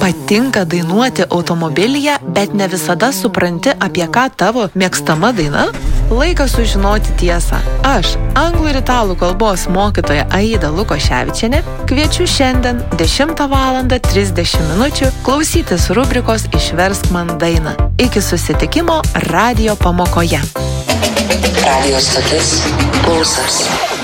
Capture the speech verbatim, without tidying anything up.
patinka dainuoti automobilyje, bet ne visada supranti, apie ką tavo mėgstama daina? Laikas sužinoti tiesą. Aš, anglų ir italų kalbos mokytoja Aida Lukoševičienė, kviečiu šiandien dešimtą valandą trisdešimt minučių klausytis rubrikos Išversk man dainą. Iki susitikimo radijo pamokoje. Radio stotis Pulsas.